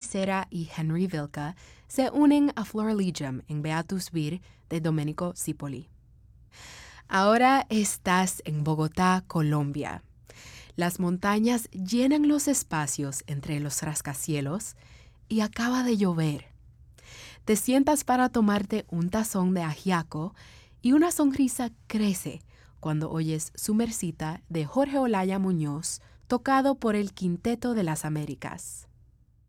Becerra y Henry Vilca se unen a Florilegium en Beatus Vir de Domenico Cipolli. Ahora estás en Bogotá, Colombia. Las montañas llenan los espacios entre los rascacielos y acaba de llover. Te sientas para tomarte un tazón de ajiaco y una sonrisa crece cuando oyes Sumercita de Jorge Olaya Muñoz, tocado por el Quinteto de las Américas.